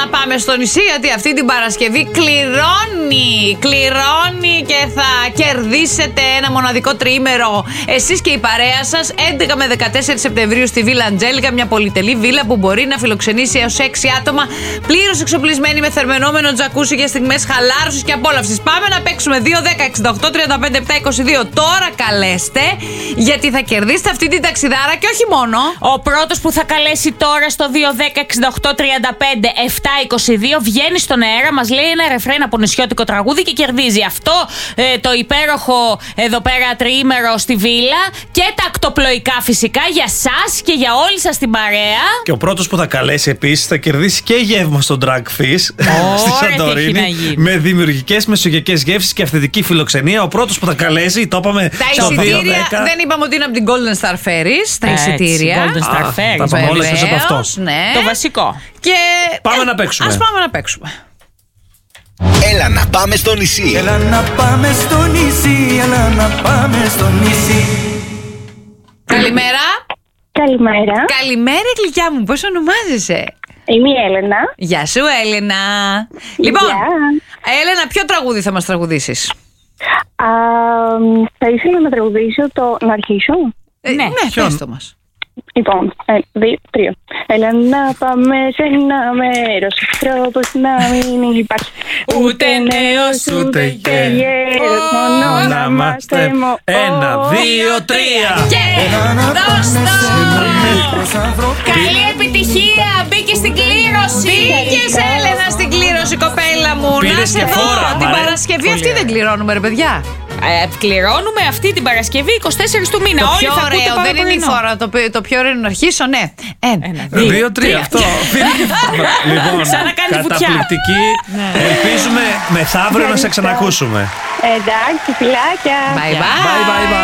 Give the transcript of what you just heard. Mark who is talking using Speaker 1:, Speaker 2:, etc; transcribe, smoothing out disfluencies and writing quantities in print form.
Speaker 1: να πάμε στο νησί, γιατί αυτή την Παρασκευή κληρώνει και θα κερδίσετε ένα μοναδικό τριήμερο εσείς και η παρέα σας 11 με 14 Σεπτεμβρίου στη Βίλα Αντζέλικα, μια πολυτελή βίλα που μπορεί να φιλοξενήσει έως 6 άτομα, πλήρως εξοπλισμένη με θερμαινόμενο τζακούσι για στιγμές χαλάρωσης και απόλαυσης. Πάμε να παίξουμε 2, 10, 68, 35, 7, 22. Τώρα καλέστε, γιατί θα κερδίσετε αυτή την ταξιδάρα και όχι μόνο.
Speaker 2: Ο πρώτος που θα καλέσει τώρα στο 2, 10, 68, 35, 7, 22 βγαίνει στον αέρα, μας λέει ένα ρεφρέν από νησιώτικο τραγούδι και κερδίζει αυτό το υπέροχο εδώ πέρα τριήμερο στη βίλα και τα ακτοπλοϊκά φυσικά για σας και για όλη σας την παρέα.
Speaker 3: Και ο πρώτος που θα καλέσει επίσης θα κερδίσει και γεύμα στο Drag Fish στη Σαντορίνη με δημιουργικές μεσογειακές γεύσεις και αυθεντική φιλοξενία. Ο πρώτος που θα καλέσει, το είπαμε στο 2, 10.
Speaker 1: Δεν είπαμε ότι είναι από την Golden Star Ferries τα εισιτήρια.
Speaker 2: Golden Star Ferries.
Speaker 3: Τα πάμε όλες μέσα από αυτό.
Speaker 1: Ναι.
Speaker 2: Το βασικό.
Speaker 1: Και
Speaker 3: πάμε να παίξουμε.
Speaker 1: Ας πάμε να παίξουμε.
Speaker 4: Έλα να πάμε στο νησί.
Speaker 5: Έλα να πάμε στο νησί. Έλα να πάμε στο νησί.
Speaker 1: Καλημέρα.
Speaker 6: Καλημέρα.
Speaker 1: Καλημέρα, γλυκιά μου. Πώς ονομάζεσαι?
Speaker 6: Είμαι η Έλενα.
Speaker 1: Γεια σου, Έλενα. Λοιπόν, Έλενα, ποιο τραγούδι θα μας τραγουδήσεις?
Speaker 6: Θα ήθελα να τραγουδήσω το... Να αρχίσω?
Speaker 1: Ναι, πες το μας.
Speaker 6: Λοιπόν, 1, 2, 3. Έλα να πάμε σε ένα μέρος, τρόπος να μην υπάρχει
Speaker 1: ούτε νέος ούτε
Speaker 6: γέρος, μόνο να είμαστε
Speaker 3: 1, 2, 3.
Speaker 1: Και δώστο! Καλή επιτυχία! Μπήκε στην κλήρωση! Μπήκες, Έλενα, στην κλήρωση, κοπέλα μου!
Speaker 3: Πήρες και φόρα,
Speaker 1: την Παρασκευή αυτή δεν κληρώνουμε, ρε παιδιά.
Speaker 2: Κληρώνουμε αυτή την Παρασκευή 24 του μήνα.
Speaker 1: Το
Speaker 2: Όλοι
Speaker 1: πιο
Speaker 2: θα ακούτε
Speaker 1: ωραίο δεν είναι η φόρα. Το πιο ωραίο είναι να αρχίσω, ναι.
Speaker 3: 1, 2, 3. Αυτό. Λοιπόν,
Speaker 2: σαν να κάνει βουτιά.
Speaker 3: καταπληκτική. Ελπίζουμε μεθαύριο να σε ξανακούσουμε.
Speaker 6: Εντάξει, φιλάκια.
Speaker 1: Bye bye.